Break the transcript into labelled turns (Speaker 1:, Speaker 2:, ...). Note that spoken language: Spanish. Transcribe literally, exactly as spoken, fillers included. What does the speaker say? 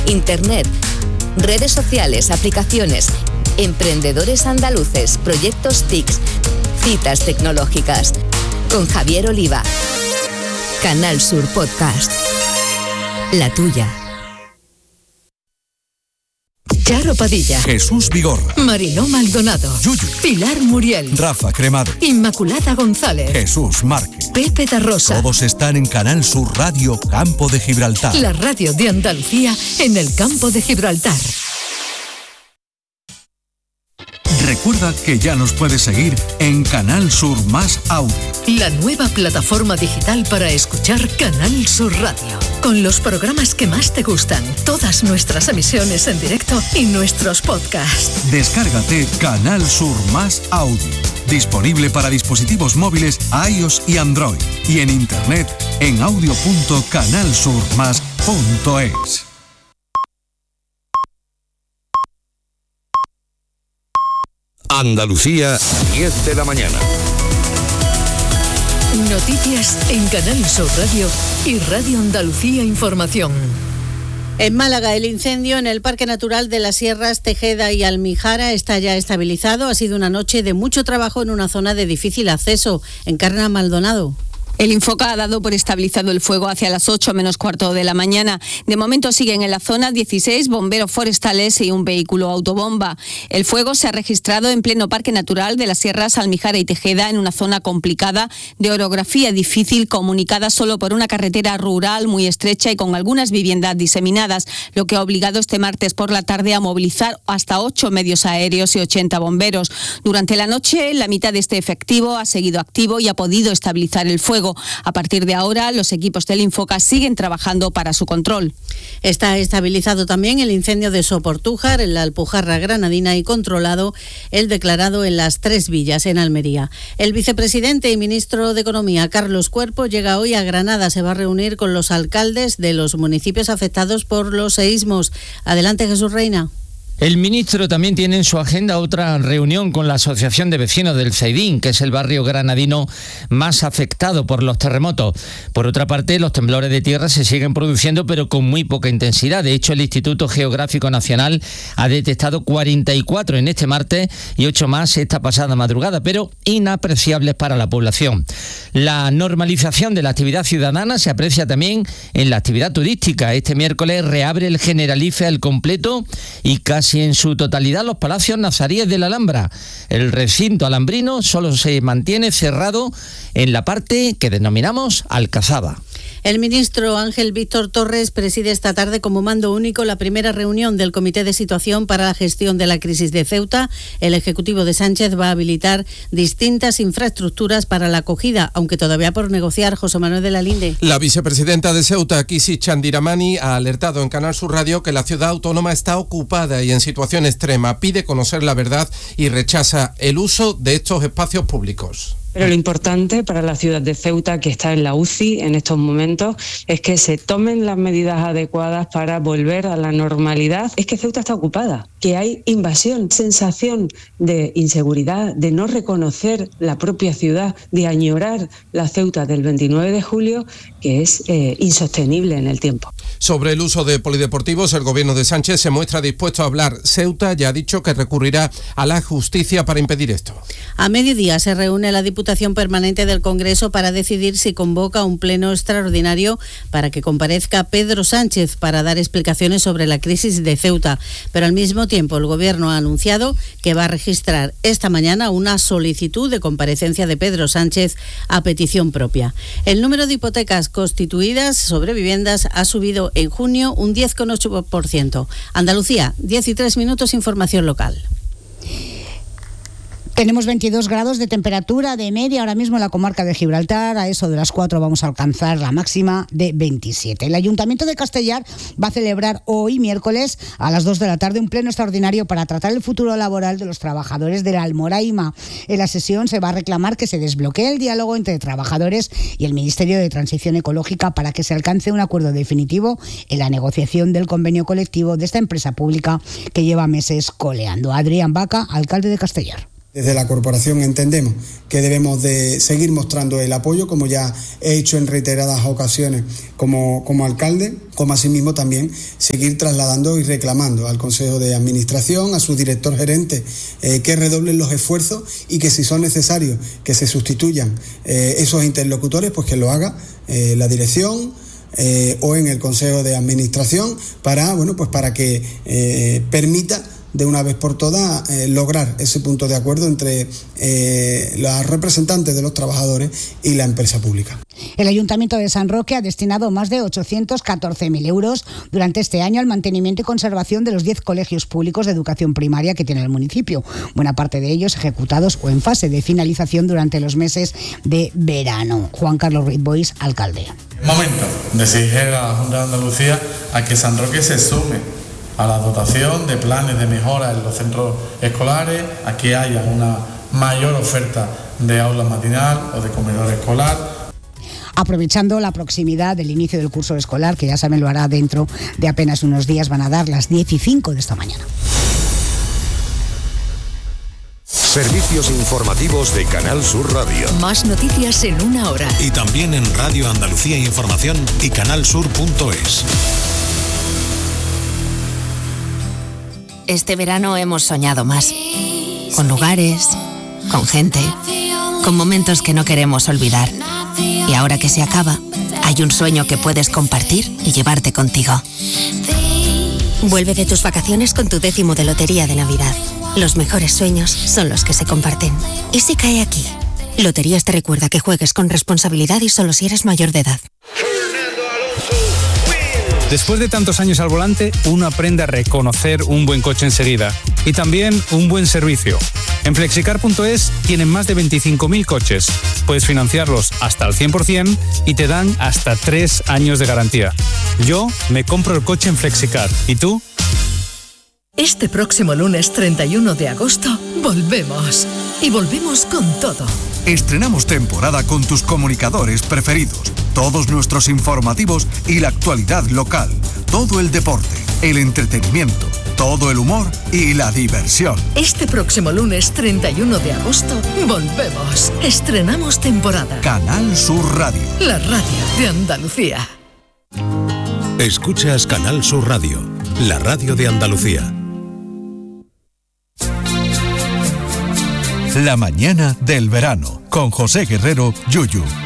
Speaker 1: Internet, redes sociales, aplicaciones, emprendedores andaluces, proyectos T I C, citas tecnológicas. Con Javier Oliva. Canal Sur Podcast. La tuya. Charo Padilla,
Speaker 2: Jesús Vigorra,
Speaker 1: Mariló Maldonado,
Speaker 2: Yuyu,
Speaker 1: Pilar Muriel,
Speaker 2: Rafa Cremades,
Speaker 1: Inmaculada González,
Speaker 2: Jesús Márquez,
Speaker 1: Pepe da Rosa.
Speaker 2: Todos están en Canal Sur Radio Campo de Gibraltar.
Speaker 1: La radio de Andalucía en el Campo de Gibraltar.
Speaker 2: Recuerda que ya nos puedes seguir en Canal Sur Más Audio.
Speaker 1: La nueva plataforma digital para escuchar Canal Sur Radio. Con los programas que más te gustan, todas nuestras emisiones en directo y nuestros podcasts.
Speaker 2: Descárgate Canal Sur Más Audio. Disponible para dispositivos móviles iOS y Android. Y en internet en audio punto canal sur más punto es.
Speaker 3: Andalucía, diez de la mañana.
Speaker 1: Noticias en Canal Sur Radio y Radio Andalucía Información.
Speaker 4: En Málaga, el incendio en el Parque Natural de las Sierras Tejeda y Almijara está ya estabilizado. Ha sido una noche de mucho trabajo en una zona de difícil acceso. Encarna Maldonado.
Speaker 5: El Infoca ha dado por estabilizado el fuego hacia las ocho menos cuarto de la mañana. De momento siguen en la zona dieciséis bomberos forestales y un vehículo autobomba. El fuego se ha registrado en pleno Parque Natural de las Sierras Almijara y Tejeda, en una zona complicada, de orografía difícil, comunicada solo por una carretera rural muy estrecha y con algunas viviendas diseminadas, lo que ha obligado este martes por la tarde a movilizar hasta ocho medios aéreos y ochenta bomberos. Durante la noche, la mitad de este efectivo ha seguido activo y ha podido estabilizar el fuego. A partir de ahora, los equipos del Infoca siguen trabajando para su control.
Speaker 4: Está estabilizado también el incendio de Soportújar, en la Alpujarra Granadina, y controlado el declarado en Las Tres Villas, en Almería. El vicepresidente y ministro de Economía, Carlos Cuerpo, llega hoy a Granada. Se va a reunir con los alcaldes de los municipios afectados por los seísmos. Adelante, Jesús Reina.
Speaker 6: El ministro también tiene en su agenda otra reunión con la Asociación de Vecinos del Zaidín, que es el barrio granadino más afectado por los terremotos. Por otra parte, los temblores de tierra se siguen produciendo, pero con muy poca intensidad. De hecho, el Instituto Geográfico Nacional ha detectado cuarenta y cuatro en este martes y ocho más esta pasada madrugada, pero inapreciables para la población. La normalización de la actividad ciudadana se aprecia también en la actividad turística. Este miércoles reabre el Generalife al completo y casi en su totalidad los palacios nazaríes de la Alhambra. El recinto alambrino solo se mantiene cerrado en la parte que denominamos Alcazaba.
Speaker 4: El ministro Ángel Víctor Torres preside esta tarde como mando único la primera reunión del Comité de Situación para la Gestión de la Crisis de Ceuta. El Ejecutivo de Sánchez va a habilitar distintas infraestructuras para la acogida, aunque todavía por negociar. José Manuel de la Linde.
Speaker 7: La vicepresidenta de Ceuta, Kisi Chandiramani, ha alertado en Canal Sur Radio que la ciudad autónoma está ocupada y en situación extrema. Pide conocer la verdad y rechaza el uso de estos espacios públicos.
Speaker 8: Pero lo importante para la ciudad de Ceuta, que está en la U C I en estos momentos, es que se tomen las medidas adecuadas para volver a la normalidad. Es que Ceuta está ocupada, que hay invasión, sensación de inseguridad, de no reconocer la propia ciudad, de añorar la Ceuta del veintinueve de julio, que es eh, insostenible en el tiempo.
Speaker 7: Sobre el uso de polideportivos, el gobierno de Sánchez se muestra dispuesto a hablar. Ceuta ya ha dicho que recurrirá a la justicia para impedir esto.
Speaker 4: A mediodía se reúne la Diputación Permanente del Congreso para decidir si convoca un pleno extraordinario para que comparezca Pedro Sánchez para dar explicaciones sobre la crisis de Ceuta. Pero al mismo tiempo el Gobierno ha anunciado que va a registrar esta mañana una solicitud de comparecencia de Pedro Sánchez a petición propia. El número de hipotecas constituidas sobre viviendas ha subido en junio un diez coma ocho por ciento. Andalucía, diez y tres minutos, información local.
Speaker 9: Tenemos veintidós grados de temperatura de media ahora mismo en la comarca de Gibraltar. A eso de las cuatro vamos a alcanzar la máxima de veintisiete. El Ayuntamiento de Castellar va a celebrar hoy, miércoles, a las dos de la tarde, un pleno extraordinario para tratar el futuro laboral de los trabajadores de la Almoraima. En la sesión se va a reclamar que se desbloquee el diálogo entre trabajadores y el Ministerio de Transición Ecológica para que se alcance un acuerdo definitivo en la negociación del convenio colectivo de esta empresa pública que lleva meses coleando. Adrián Vaca, alcalde de Castellar.
Speaker 10: Desde la corporación entendemos que debemos de seguir mostrando el apoyo, como ya he hecho en reiteradas ocasiones como, como alcalde, como asimismo también seguir trasladando y reclamando al Consejo de Administración, a su director gerente, eh, que redoblen los esfuerzos y que si son necesarios que se sustituyan eh, esos interlocutores, pues que lo haga eh, la dirección eh, o en el Consejo de Administración para, bueno, pues para que eh, permita de una vez por todas eh, lograr ese punto de acuerdo entre eh, los representantes de los trabajadores y la empresa pública.
Speaker 9: El Ayuntamiento de San Roque ha destinado más de ochocientos catorce mil euros durante este año al mantenimiento y conservación de los diez colegios públicos de educación primaria que tiene el municipio, buena parte de ellos ejecutados o en fase de finalización durante los meses de verano. Juan Carlos Ruiz Boix, alcalde.
Speaker 11: Momento de exigir a la Junta de Andalucía a que San Roque se sume a la dotación de planes de mejora en los centros escolares, a que haya una mayor oferta de aula matinal o de comedor escolar.
Speaker 9: Aprovechando la proximidad del inicio del curso escolar, que ya saben lo hará dentro de apenas unos días, van a dar las diez y cinco de esta mañana.
Speaker 3: Servicios informativos de Canal Sur Radio.
Speaker 1: Más noticias en una hora.
Speaker 12: Y también en Radio Andalucía Información y canal sur punto es.
Speaker 13: Este verano hemos soñado más, con lugares, con gente, con momentos que no queremos olvidar. Y ahora que se acaba, hay un sueño que puedes compartir y llevarte contigo. Vuelve de tus vacaciones con tu décimo de Lotería de Navidad. Los mejores sueños son los que se comparten. ¿Y si cae aquí? Loterías te recuerda que juegues con responsabilidad y solo si eres mayor de edad.
Speaker 14: Después de tantos años al volante, uno aprende a reconocer un buen coche enseguida y también un buen servicio. En flexicar punto es tienen más de veinticinco mil coches. Puedes financiarlos hasta el cien por ciento y te dan hasta tres años de garantía. Yo me compro el coche en Flexicar. ¿Y tú?
Speaker 1: Este próximo lunes treinta y uno de agosto volvemos. Y volvemos con todo.
Speaker 2: Estrenamos temporada con tus comunicadores preferidos, todos nuestros informativos y la actualidad local, todo el deporte, el entretenimiento, todo el humor y la diversión.
Speaker 1: Este próximo lunes treinta y uno de agosto volvemos. Estrenamos temporada.
Speaker 2: Canal Sur Radio.
Speaker 1: La radio de Andalucía.
Speaker 12: Escuchas Canal Sur Radio, la radio de Andalucía.
Speaker 2: La mañana del verano, con José Guerrero, Yuyu.